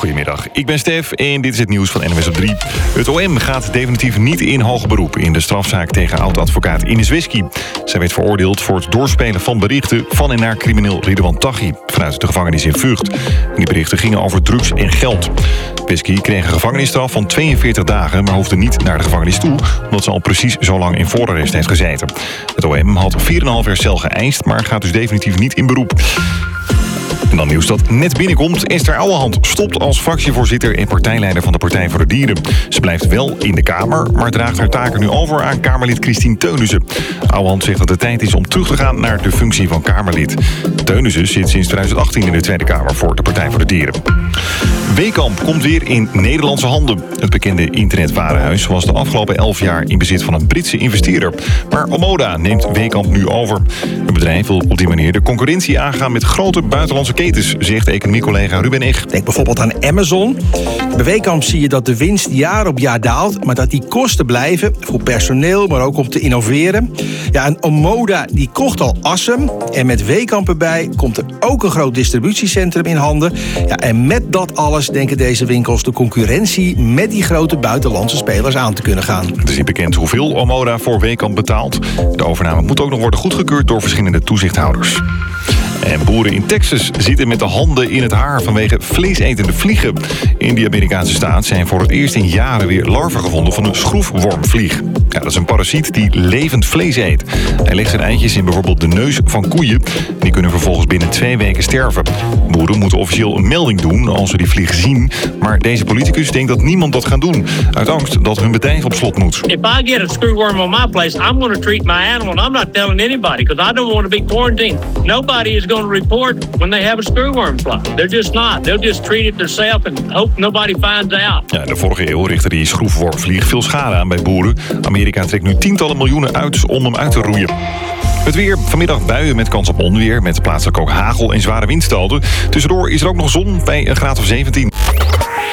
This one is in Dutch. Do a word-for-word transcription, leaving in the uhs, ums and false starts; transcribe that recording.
Goedemiddag, ik ben Stef en dit is het nieuws van N O S op drie. Het O M gaat definitief niet in hoger beroep in de strafzaak tegen oud-advocaat Ines Wesky. Zij werd veroordeeld voor het doorspelen van berichten van en naar crimineel Ridwan Taghi vanuit de gevangenis in Vught. Die berichten gingen over drugs en geld. Wesky kreeg een gevangenisstraf van tweeënveertig dagen, maar hoefde niet naar de gevangenis toe, omdat ze al precies zo lang in voorarrest heeft gezeten. Het O M had vier komma vijf jaar cel geëist, maar gaat dus definitief niet in beroep. En dan nieuws dat net binnenkomt. Esther Ouwehand stopt als fractievoorzitter en partijleider van de Partij voor de Dieren. Ze blijft wel in de Kamer, maar draagt haar taken nu over aan Kamerlid Christine Teunissen. Ouwehand zegt dat het tijd is om terug te gaan naar de functie van Kamerlid. Teunissen zit sinds twintig achttien in de Tweede Kamer voor de Partij voor de Dieren. Weekamp komt weer in Nederlandse handen. Het bekende internetwarenhuis was de afgelopen elf jaar in bezit van een Britse investeerder. Maar Omoda neemt Weekamp nu over. Het bedrijf wil op die manier de concurrentie aangaan met grote buitenlandse ketens, zegt economiecollega Ruben Eg. Denk bijvoorbeeld aan Amazon. Bij Weekamp zie je dat de winst jaar op jaar daalt, maar dat die kosten blijven voor personeel, maar ook om te innoveren. Ja, en Omoda die kocht al Assem en met Weekamp erbij komt er ook een groot distributiecentrum in handen. Ja, en met dat alles denken deze winkels de concurrentie met die grote buitenlandse spelers aan te kunnen gaan. Het is niet bekend hoeveel Omoda voor Weekamp betaalt. De overname moet ook nog worden goedgekeurd door verschillende toezichthouders. En boeren in Texas zitten met de handen in het haar vanwege vleesetende vliegen. In die Amerikaanse staat zijn voor het eerst in jaren weer larven gevonden van een schroefwormvlieg. Ja, dat is een parasiet die levend vlees eet. Hij legt zijn eitjes in bijvoorbeeld de neus van koeien. Die kunnen vervolgens binnen twee weken sterven. Boeren moeten officieel een melding doen als ze die vlieg zien. Maar deze politicus denkt dat niemand dat gaat doen. Uit angst dat hun bedrijf op slot moet. If I get a screwworm on my place, I'm going to treat my animal. And I'm not telling anybody because I don't want to be quarantined. Nobody is going to report when they have a screwworm fly. They're just not. They'll just treat it themselves and hope nobody finds out. Ja, de vorige eeuw richtte die schroefwormvlieg veel schade aan bij boeren. Amerika trekt nu tientallen miljoenen uit om hem uit te roeien. Het weer, vanmiddag buien met kans op onweer, met plaatselijk ook hagel en zware windstoten. Tussendoor is er ook nog zon bij een graad of zeventien.